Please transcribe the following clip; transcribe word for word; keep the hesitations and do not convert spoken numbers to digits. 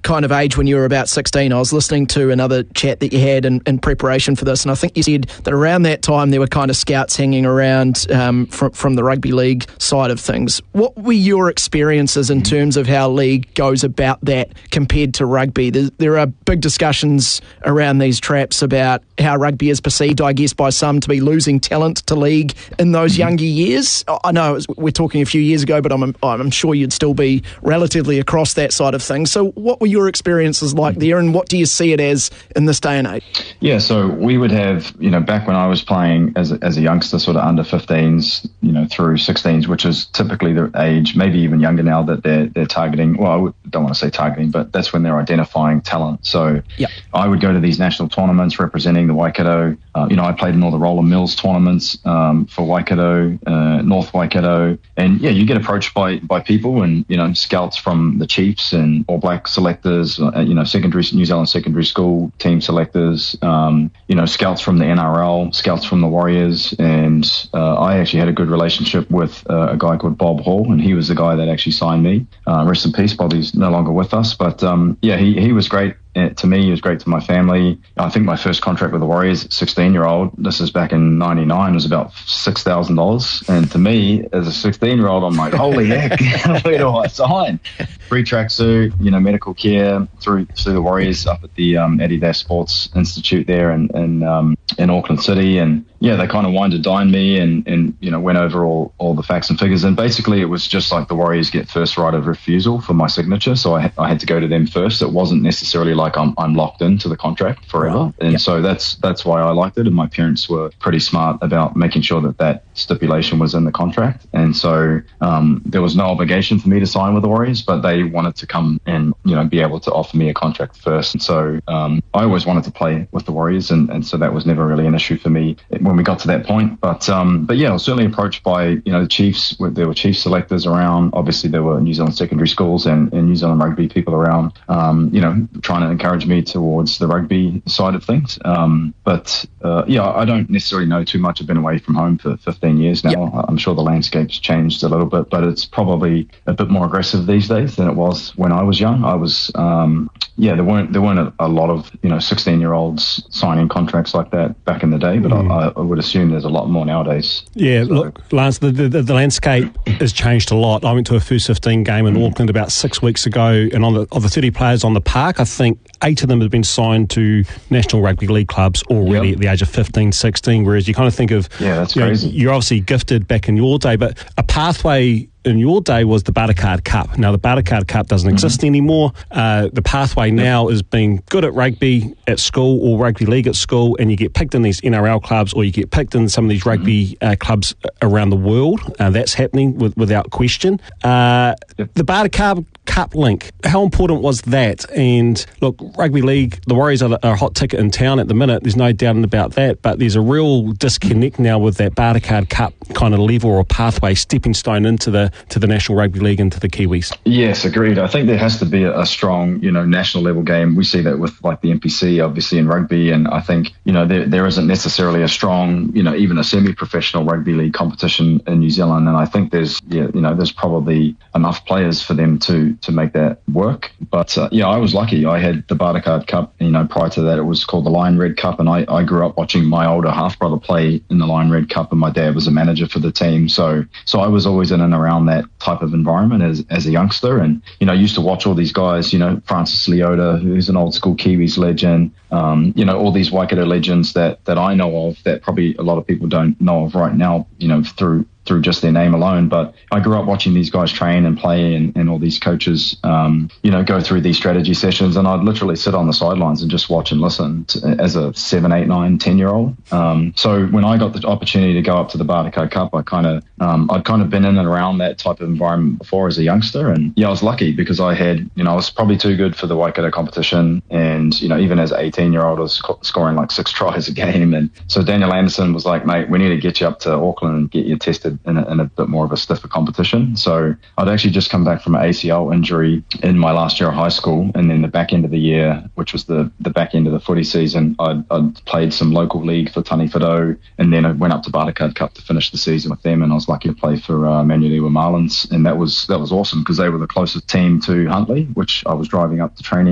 kind of age when you were about sixteen. I was listening to another chat that you had in, in preparation for this, and I think you said that around that time there were kind of scouts hanging around um, from, from the rugby league side of things. What were your experiences in terms of how league goes about that compared to rugby? There, there are big discussions around these traps about how rugby is perceived, I guess, by some to be losing talent to league in those younger years. I know we're talking a few years ago, but I'm, I'm sure you'd still be relatively across that side of things. So what were your experiences like there, and what do you see it as in this day and age? Yeah, so we would have, you know, back when I was playing as a, as a youngster, sort of under fifteens, you know, through sixteens, which is typically the age, maybe even younger now, that they're they're targeting. Well, I don't want to say targeting, but that's when they're identifying talent. So yep. I would go to these national tournaments representing the Waikato. Uh, you know, I played in all the Roller Mills tournaments um, for Waikato, uh, North Waikato, and yeah, you get approached by by people and, you know, scouts from the Chiefs and All Black selectors, uh, you know, secondary New Zealand secondary school team selectors, um, you know, scouts from the N R L, scouts from the Warriors, and uh, I actually had a good relationship with uh, a guy called Bob Hall, and he was the guy that actually signed me. Uh, rest in peace, Bobby's no longer with us, but um, yeah, he he was great. To me, it was great to my family. I think my first contract with the Warriors, sixteen-year-old, this is back in ninety-nine, was about six thousand dollars. And to me, as a sixteen-year-old, I'm like, holy heck, where do I sign? Free tracksuit, you know, medical care through through the Warriors up at the um, Adidas Sports Institute there in in, um, in Auckland City. And yeah, they kind of wined and dined me and, and, you know, went over all, all the facts and figures. And basically it was just like the Warriors get first right of refusal for my signature. So I, I had to go to them first. It wasn't necessarily like I'm, I'm locked into the contract forever. Right. And yep. so that's, that's why I liked it. And my parents were pretty smart about making sure that that stipulation was in the contract. And so um, there was no obligation for me to sign with the Warriors, but they wanted to come and, you know, be able to offer me a contract first. And so um, I always wanted to play with the Warriors. And, and so that was never really an issue for me when we got to that point. But um, but yeah, I was certainly approached by, you know, the Chiefs. There were Chiefs selectors around. Obviously, there were New Zealand secondary schools and, and New Zealand rugby people around, um, you know, trying to encourage me towards the rugby side of things. Um, but uh, yeah, I don't necessarily know too much. I've been away from home for fifteen years now. Yep. I'm sure the landscape's changed a little bit, but it's probably a bit more aggressive these days than it was when I was young. I was, um, yeah, there weren't there weren't a, a lot of, you know, sixteen-year-olds signing contracts like that back in the day, but mm. I, I would assume there's a lot more nowadays. Yeah, so. Look, Lance, the, the, the landscape has changed a lot. I went to a first fifteen game in mm. Auckland about six weeks ago, and on the, of the thirty players on the park, I think eight of them have been signed to National Rugby League clubs already yep. at the age of fifteen, sixteen, whereas you kind of think of, yeah, that's you crazy. Know, you're obviously gifted back in your day, but a pathway in your day was the Bartercard Cup. Now, the Bartercard Cup doesn't mm-hmm. exist anymore. Uh, the pathway now is being good at rugby at school or rugby league at school, and you get picked in these N R L clubs or you get picked in some of these rugby uh, clubs around the world. Uh, that's happening with, without question. Uh, yep. The Bartercard Cup link, how important was that? And look, rugby league, the Warriors are a hot ticket in town at the minute. There's no doubt about that, but there's a real disconnect now with that Bartercard Cup kind of level or pathway, stepping stone into the to the National Rugby League and to the Kiwis. Yes, agreed. I think there has to be a, a strong, you know, national level game. We see that with like the N P C, obviously, in rugby, and I think, you know, there there isn't necessarily a strong, you know, even a semi-professional rugby league competition in New Zealand, and I think there's, yeah, you know, there's probably enough players for them to to make that work. But uh, yeah, I was lucky. I had the Bartercard Cup. You know, prior to that, it was called the Lion Red Cup, and I, I grew up watching my older half brother play in the Lion Red Cup, and my dad was a manager for the team. So so I was always in and around that type of environment as as a youngster, and you know, I used to watch all these guys. You know, Francis Leota, who's an old school Kiwis legend. Um, you know, all these Waikato legends that that I know of that probably a lot of people don't know of right now. You know, through. through just their name alone. But I grew up watching these guys train and play, and, and all these coaches, um, you know, go through these strategy sessions, and I'd literally sit on the sidelines and just watch and listen to, as a seven, eight, nine, ten year old. Um, so when I got the opportunity to go up to the Bartercard Cup, I kind of, um, I'd kind of been in and around that type of environment before as a youngster. And yeah, I was lucky because I had, you know, I was probably too good for the Waikato competition. And, you know, even as an eighteen year old, I was sc- scoring like six tries a game. And so Daniel Anderson was like, mate, we need to get you up to Auckland and get you tested In a, in a bit more of a stiffer competition. So I'd actually just come back from an A C L injury in my last year of high school, and then the back end of the year, which was the, the back end of the footy season, I'd, I'd played some local league for Tani Whadau, and then I went up to Bartercard Cup to finish the season with them, and I was lucky to play for uh, Manurewa Marlins, and that was that was awesome because they were the closest team to Huntly, which I was driving up to training